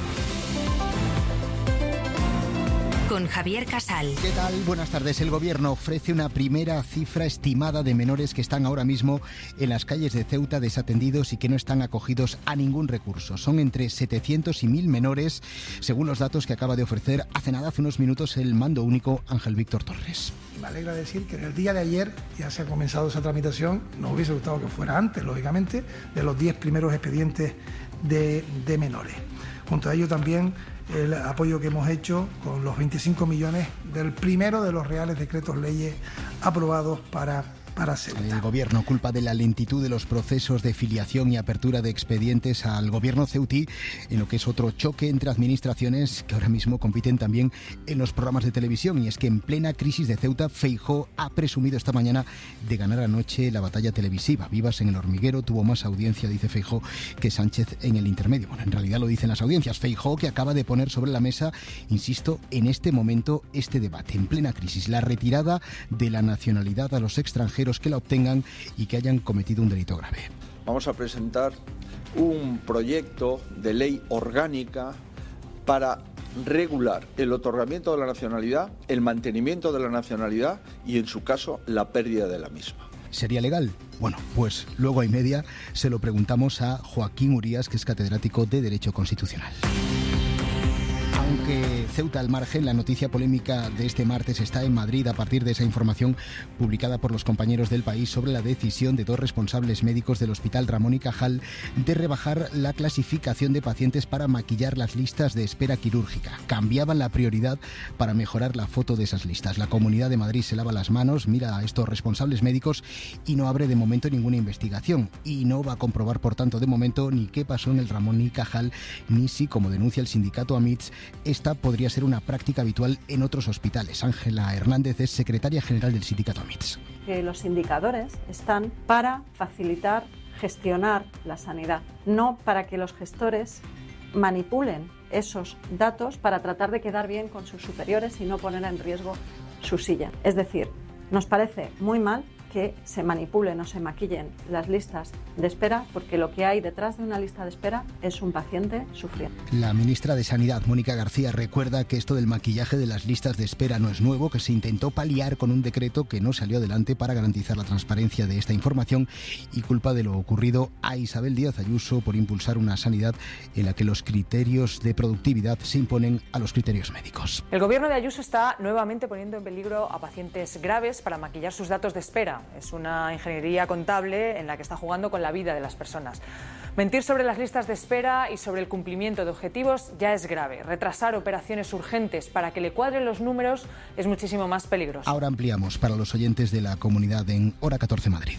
Con Javier Casal. ¿Qué tal? Buenas tardes. El Gobierno ofrece una primera cifra estimada de menores que están ahora mismo en las calles de Ceuta desatendidos y que no están acogidos a ningún recurso. Son entre setecientos y mil menores, según los datos que acaba de ofrecer hace nada, hace unos minutos, el mando único Ángel Víctor Torres. Me alegra decir que en el día de ayer ya se ha comenzado esa tramitación. Nos hubiese gustado que fuera antes, lógicamente, de los diez primeros expedientes de, de menores. Junto a ello también el apoyo que hemos hecho con los veinticinco millones del primero de los reales decretos leyes aprobados para para Ceuta. El gobierno culpa de la lentitud de los procesos de filiación y apertura de expedientes al gobierno ceutí, en lo que es otro choque entre administraciones que ahora mismo compiten también en los programas de televisión. Y es que en plena crisis de Ceuta, Feijóo ha presumido esta mañana de ganar anoche la batalla televisiva. Vivas en el hormiguero tuvo más audiencia, dice Feijóo, que Sánchez en el intermedio. Bueno, en realidad lo dicen las audiencias. Feijóo, que acaba de poner sobre la mesa, insisto, en este momento este debate, en plena crisis, la retirada de la nacionalidad a los extranjeros que la obtengan y que hayan cometido un delito grave. Vamos a presentar un proyecto de ley orgánica para regular el otorgamiento de la nacionalidad, el mantenimiento de la nacionalidad y, en su caso, la pérdida de la misma. ¿Sería legal? Bueno, pues luego y media se lo preguntamos a Joaquín Urías, que es catedrático de Derecho Constitucional. Aunque Ceuta al margen, la noticia polémica de este martes está en Madrid a partir de esa información publicada por los compañeros del País sobre la decisión de dos responsables médicos del Hospital Ramón y Cajal de rebajar la clasificación de pacientes para maquillar las listas de espera quirúrgica. Cambiaban la prioridad para mejorar la foto de esas listas. La Comunidad de Madrid se lava las manos, mira a estos responsables médicos y no abre de momento ninguna investigación. Y no va a comprobar, por tanto, de momento ni qué pasó en el Ramón y Cajal, ni si, como denuncia el sindicato AMITS, esta podría ser una práctica habitual en otros hospitales. Ángela Hernández es secretaria general del sindicato AMITS. Que los indicadores están para facilitar, gestionar la sanidad, no para que los gestores manipulen esos datos para tratar de quedar bien con sus superiores y no poner en riesgo su silla. Es decir, nos parece muy mal que se manipulen o se maquillen las listas de espera, porque lo que hay detrás de una lista de espera es un paciente sufriendo. La ministra de Sanidad, Mónica García, recuerda que esto del maquillaje de las listas de espera no es nuevo, que se intentó paliar con un decreto que no salió adelante para garantizar la transparencia de esta información, y culpa de lo ocurrido a Isabel Díaz Ayuso por impulsar una sanidad en la que los criterios de productividad se imponen a los criterios médicos. El gobierno de Ayuso está nuevamente poniendo en peligro a pacientes graves para maquillar sus datos de espera. Es una ingeniería contable en la que está jugando con la vida de las personas. Mentir sobre las listas de espera y sobre el cumplimiento de objetivos ya es grave. Retrasar operaciones urgentes para que le cuadren los números es muchísimo más peligroso. Ahora ampliamos para los oyentes de la comunidad en Hora catorce Madrid.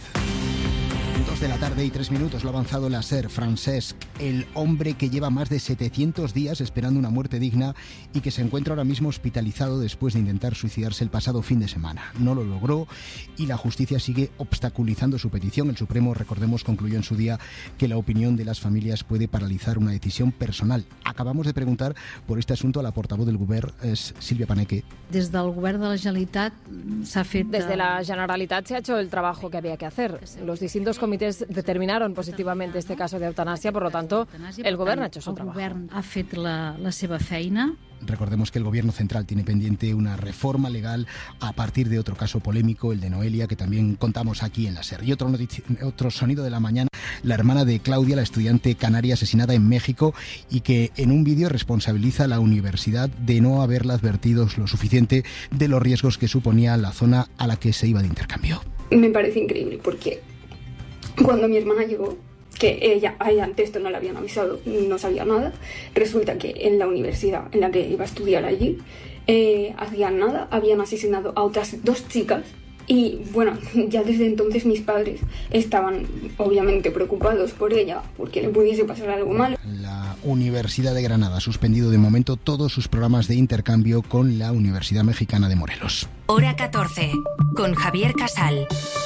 Dos de la tarde y tres minutos, lo ha avanzado la SER. Francesc, el hombre que lleva más de setecientos días esperando una muerte digna y que se encuentra ahora mismo hospitalizado después de intentar suicidarse el pasado fin de semana. No lo logró y la justicia sigue obstaculizando su petición. El Supremo, recordemos, concluyó en su día que la opinión de las familias puede paralizar una decisión personal. Acabamos de preguntar por este asunto a la portavoz del Govern, es Sílvia Paneque. Desde el Govern de la Generalitat se ha fet... Desde la Generalitat se ha hecho el trabajo que había que hacer. Los distintos comités determinaron positivamente este caso de eutanasia, por lo tanto, el Govern ha hecho su trabajo. El Govern ha fet la, la seva feina. Recordemos que el Gobierno central tiene pendiente una reforma legal a partir de otro caso polémico, el de Noelia, que también contamos aquí en la SER. Y otro, notici- otro sonido de la mañana, la hermana de Claudia, la estudiante canaria asesinada en México y que en un vídeo responsabiliza a la universidad de no haberla advertido lo suficiente de los riesgos que suponía la zona a la que se iba de intercambio. Me parece increíble porque cuando mi hermana llegó, que ella, a ella antes esto no le habían avisado, no sabía nada, resulta que en la universidad en la que iba a estudiar allí, eh, hacían nada, habían asesinado a otras dos chicas y bueno, ya desde entonces mis padres estaban obviamente preocupados por ella, porque le pudiese pasar algo malo. La Universidad de Granada ha suspendido de momento todos sus programas de intercambio con la Universidad Mexicana de Morelos. Hora catorce, con Javier Casal.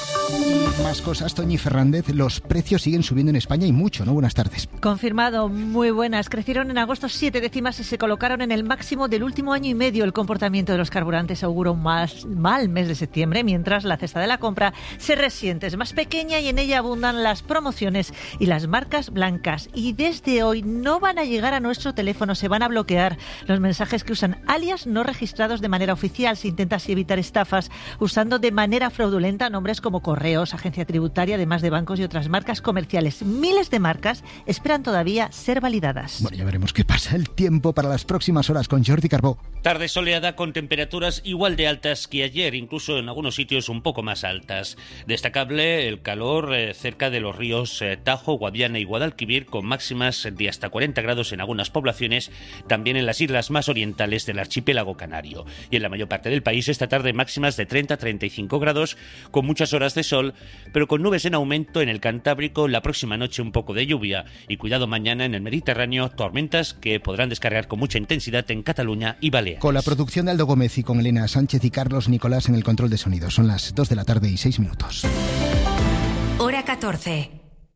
Y más cosas, Toñi Fernández, los precios siguen subiendo en España y mucho, ¿no? Buenas tardes. Confirmado, muy buenas. Crecieron en agosto siete décimas y se colocaron en el máximo del último año y medio. El comportamiento de los carburantes augura un más, mal mes de septiembre, mientras la cesta de la compra se resiente. Es más pequeña y en ella abundan las promociones y las marcas blancas. Y desde hoy no van a llegar a nuestro teléfono, se van a bloquear los mensajes que usan alias no registrados de manera oficial. Se intenta así evitar estafas usando de manera fraudulenta nombres como Correos, Agencia Tributaria, además de bancos y otras marcas comerciales. Miles de marcas esperan todavía ser validadas. Bueno, ya veremos qué pasa. pasa el tiempo para las próximas horas con Jordi Carbó. Tarde soleada con temperaturas igual de altas que ayer, incluso en algunos sitios un poco más altas. Destacable el calor eh, cerca de los ríos eh, Tajo, Guadiana y Guadalquivir, con máximas de hasta cuarenta grados en algunas poblaciones, también en las islas más orientales del archipiélago canario. Y en la mayor parte del país esta tarde máximas de treinta a treinta y cinco grados, con muchas horas de sol, pero con nubes en aumento en el Cantábrico. La próxima noche un poco de lluvia y cuidado mañana en el Mediterráneo, tormentas que podrán descargar con mucha intensidad en Cataluña y Baleares. Con la producción de Aldo Gómez y con Elena Sánchez y Carlos Nicolás en el control de sonido. Son las dos de la tarde y seis minutos. Hora catorce.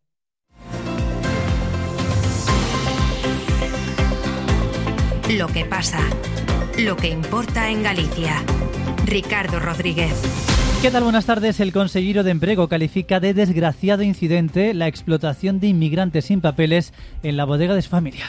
Lo que pasa, lo que importa en Galicia. Ricardo Rodríguez. ¿Qué tal? Buenas tardes. El consejero de Emprego califica de desgraciado incidente la explotación de inmigrantes sin papeles en la bodega de su familia.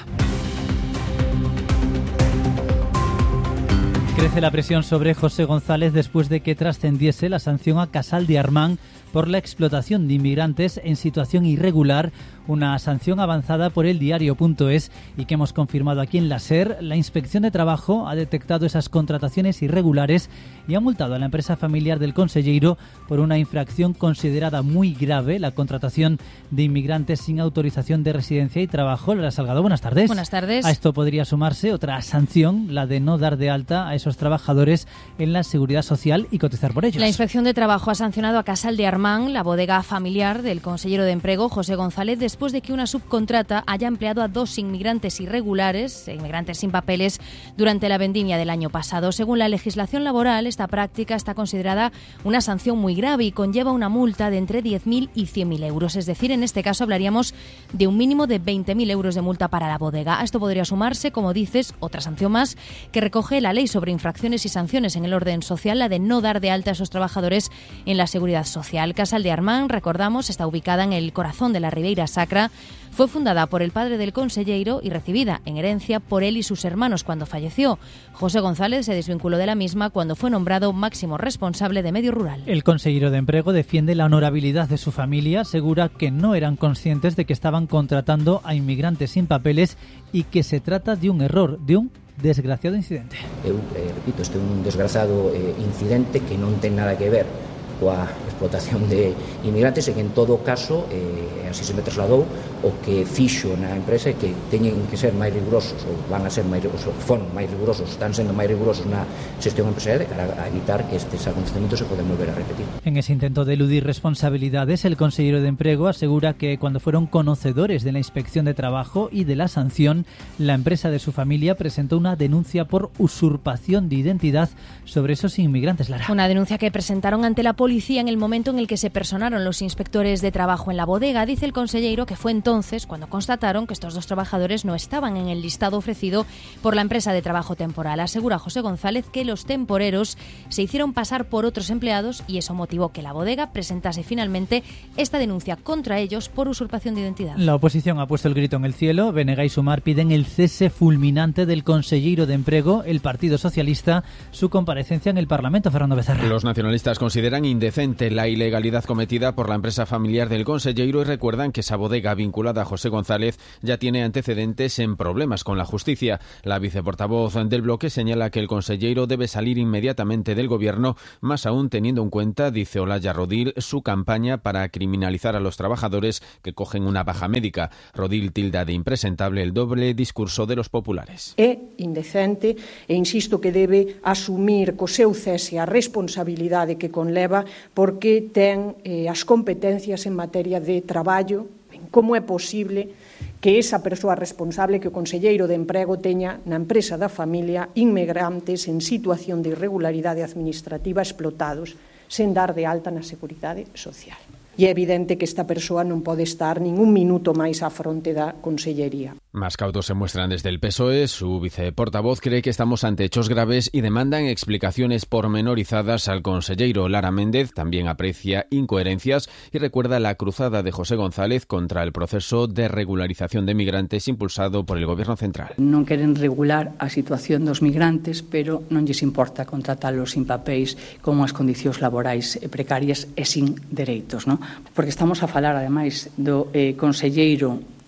Crece la presión sobre José González después de que trascendiese la sanción a Casal de Armán por la explotación de inmigrantes en situación irregular, una sanción avanzada por el diario punto es y que hemos confirmado aquí en la SER. La Inspección de Trabajo ha detectado esas contrataciones irregulares y ha multado a la empresa familiar del conselleiro por una infracción considerada muy grave, la contratación de inmigrantes sin autorización de residencia y trabajo. Lola Salgado, buenas tardes. Buenas tardes. A esto podría sumarse otra sanción, la de no dar de alta a esos trabajadores en la Seguridad Social y cotizar por ellos. La Inspección de Trabajo ha sancionado a Casal de Armán, la bodega familiar del consejero de Emprego, José González, después de que una subcontrata haya empleado a dos inmigrantes irregulares, inmigrantes sin papeles, durante la vendimia del año pasado. Según la legislación laboral, esta práctica está considerada una sanción muy grave y conlleva una multa de entre diez mil y cien mil euros. Es decir, en este caso hablaríamos de un mínimo de veinte mil euros de multa para la bodega. A esto podría sumarse, como dices, otra sanción más que recoge la ley sobre infracciones y sanciones en el orden social, la de no dar de alta a esos trabajadores en la Seguridad Social. Casal de Armán, recordamos, está ubicada en el corazón de la Ribeira Sacra. Fue fundada por el padre del conselleiro y recibida en herencia por él y sus hermanos cuando falleció. José González se desvinculó de la misma cuando fue nombrado máximo responsable de medio rural. El consejero de Emprego defiende la honorabilidad de su familia, asegura que no eran conscientes de que estaban contratando a inmigrantes sin papeles y que se trata de un error, de un desgraciado incidente. Eu, eh, repito, este é un desgraciado eh, incidente que non ten nada que ver coa explotación de inmigrantes e que en todo caso, eh, así se me trasladou, o que fixo na empresa é que teñen que ser máis rigurosos ou van a ser máis rigurosos, foron máis rigurosos, están sendo máis rigurosos na xestión empresarial de cara a evitar que estes acontecimientos se poden volver a repetir. En ese intento de eludir responsabilidades, el consejero de Emprego asegura que cuando fueron conocedores de la Inspección de Trabajo y de la sanción, la empresa de su familia presentó una denuncia por usurpación de identidad sobre esos inmigrantes, Lara. Una denuncia que presentaron ante la policía en el momento en el que se personaron los inspectores de trabajo en la bodega. Dice el consejero que fue entonces cuando constataron que estos dos trabajadores no estaban en el listado ofrecido por la empresa de trabajo temporal. Asegura José González que los temporeros se hicieron pasar por otros empleados y eso motivó que la bodega presentase finalmente esta denuncia contra ellos por usurpación de identidad. La oposición ha puesto el grito en el cielo. B N G y Sumar piden el cese fulminante del consejero de Emprego. El Partido Socialista, su comparecencia en el Parlamento. Fernando Becerra. Los nacionalistas consideran indecente la ilegalidad cometida por la empresa familiar del consejero y recuerdan que esa bodega vinculada a José González ya tiene antecedentes en problemas con la justicia. La viceportavoz del bloque señala que el consejero debe salir inmediatamente del gobierno, más aún teniendo en cuenta, dice Olaya Rodil, su campaña para criminalizar a los trabajadores que cogen una baja médica. Rodil tilda de impresentable el doble discurso de los populares. É indecente e insisto que debe asumir co seu cese a responsabilidade que conleva porque ten eh, as competencias en materia de traballo. Como é posible que esa persoa responsable, que o conselleiro de Emprego teña na empresa da familia inmigrantes en situación de irregularidade administrativa explotados sen dar de alta na Seguridade Social? E é evidente que esta persoa non pode estar nin un minuto máis á fronte da consellería. Más cautos se muestran desde el P S O E. Su viceportavoz cree que estamos ante hechos graves y demandan explicaciones pormenorizadas al conselleiro. Lara Méndez también aprecia incoherencias y recuerda la cruzada de José González contra el proceso de regularización de migrantes impulsado por el Gobierno central. Non queren regular a situación dos migrantes, pero non lles importa contratalos sin papéis como as condicións laborais precarias e sin dereitos, non? Porque estamos a falar, ademais, do eh, conselleiro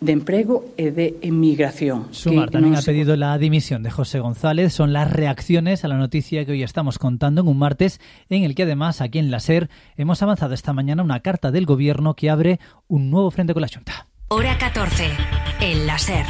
de emprego e de emigración. Sumar también ha pedido la dimisión de José González. Son las reacciones a la noticia que hoy estamos contando en un martes en el que además aquí en la SER hemos avanzado esta mañana una carta del Gobierno que abre un nuevo frente con la Xunta. Hora catorce, en la SER.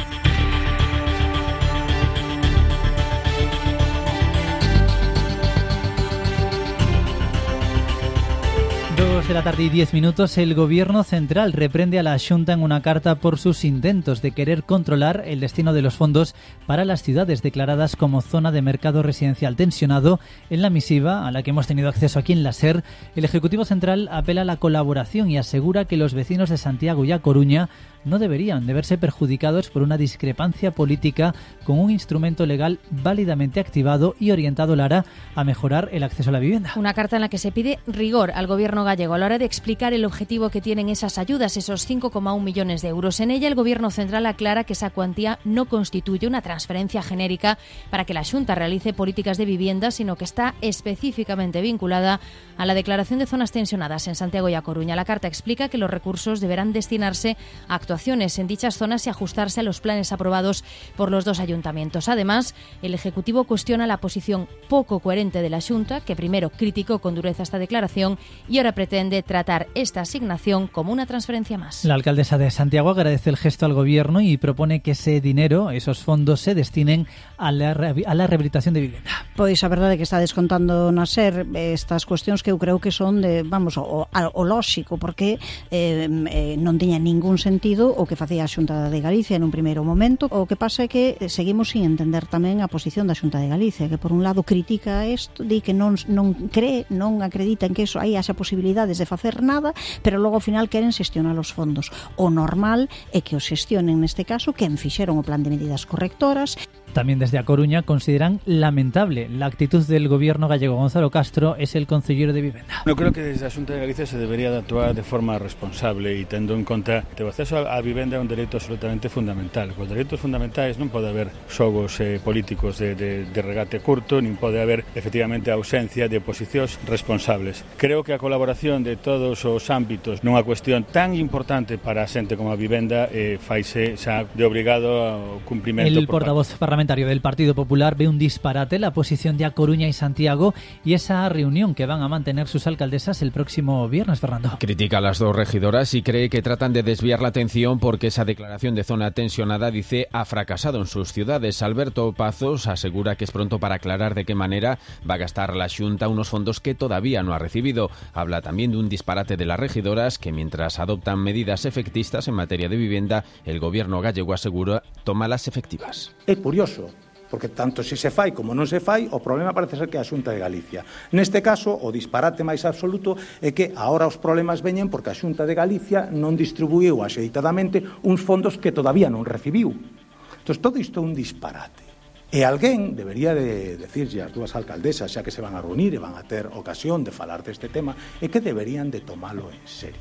Dos de la tarde y diez minutos, el Gobierno central reprende a la Xunta en una carta por sus intentos de querer controlar el destino de los fondos para las ciudades declaradas como zona de mercado residencial tensionado. En la misiva, a la que hemos tenido acceso aquí en la SER, el Ejecutivo Central apela a la colaboración y asegura que los vecinos de Santiago y A Coruña no deberían de verse perjudicados por una discrepancia política con un instrumento legal válidamente activado y orientado, Lara, a mejorar el acceso a la vivienda. Una carta en la que se pide rigor al Gobierno gallego a la hora de explicar el objetivo que tienen esas ayudas, esos cinco coma uno millones de euros. En ella, el Gobierno central aclara que esa cuantía no constituye una transferencia genérica para que la Xunta realice políticas de vivienda, sino que está específicamente vinculada a la declaración de zonas tensionadas en Santiago y A Coruña. La carta explica que los recursos deberán destinarse a actuaciones en dichas zonas y ajustarse a los planes aprobados por los dos ayuntamientos. Además, el Ejecutivo cuestiona la posición poco coherente de la Xunta, que primero criticó con dureza esta declaración y ahora pretende tratar esta asignación como una transferencia más. La alcaldesa de Santiago agradece el gesto al Gobierno y propone que ese dinero, esos fondos, se destinen a la, a la rehabilitación de vivienda. Pois a verdade é que está descontando na SER estas cuestións que eu creo que son de, vamos, o, o lóxico, porque eh, eh, non tiña ningún sentido o que facía a Xunta de Galicia en un primeiro momento. O que pasa é que seguimos sin entender tamén a posición da Xunta de Galicia, que por un lado critica isto, di que non, non cree, non acredita en que eso hai esa posibilidades de facer nada, pero logo ao final queren xestionar os fondos. O normal é que os xestionen, neste caso, quen fixeron o plan de medidas correctoras. También desde A Coruña consideran lamentable la actitud del Gobierno gallego. Gonzalo Castro es el concejero de Vivienda. No creo que desde a Xunta de Galicia se debería de actuar de forma responsable e tendo en conta que o acceso á vivenda é un dereito absolutamente fundamental. Con dereitos fundamentais non pode haber xogos eh, políticos de, de, de regate curto, nin pode haber efectivamente a ausencia de posicións responsables. Creo que a colaboración de todos os ámbitos nunha cuestión tan importante para a xente como a vivenda eh, faise xa de obrigado ao cumprimento. El por portavoz parlamentario del Partido Popular ve un disparate la posición de A Coruña y Santiago y esa reunión que van a mantener sus alcaldesas el próximo viernes, Fernando. Critica a las dos regidoras y cree que tratan de desviar la atención porque esa declaración de zona tensionada, dice, ha fracasado en sus ciudades. Alberto Pazos asegura que es pronto para aclarar de qué manera va a gastar la Xunta unos fondos que todavía no ha recibido. Habla también de un disparate de las regidoras que, mientras adoptan medidas efectistas en materia de vivienda, el Gobierno gallego asegura toma las efectivas. É curioso, porque tanto se se fai como non se fai, o problema parece ser que é a Xunta de Galicia. Neste caso, o disparate máis absoluto é que agora os problemas veñen porque a Xunta de Galicia non distribuiu axeitadamente uns fondos que todavía non recibiu. Entón, todo isto é un disparate. E alguén debería de decirlle ás dúas alcaldesas, xa que se van a reunir e van a ter ocasión de falar deste tema, e que deberían de tomalo en serio.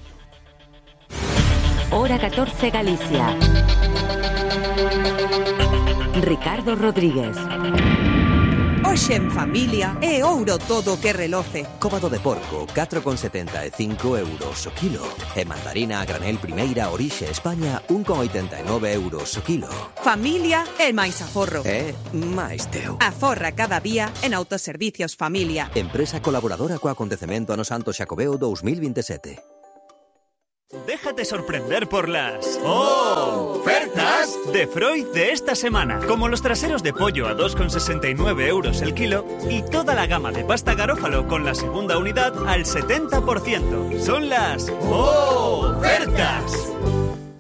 Hora catorce Galicia. Ricardo Rodríguez. Hoxe en familia é ouro todo que reloce. Cóbado de porco, catro con setenta e cinco euros o kilo. E mandarina a granel primeira orixe España, un con oitenta e nove euros o kilo. Familia é máis aforro. É máis teu. Aforra cada día en Autoservicios Familia. Empresa colaboradora co acontecemento ano Santo Xacobeo dos mil veintisiete. Déjate sorprender por las ofertas de Freud de esta semana. Como los traseros de pollo a dos con sesenta y nueve euros el kilo y toda la gama de pasta Garófalo con la segunda unidad al setenta por ciento. Son las ofertas.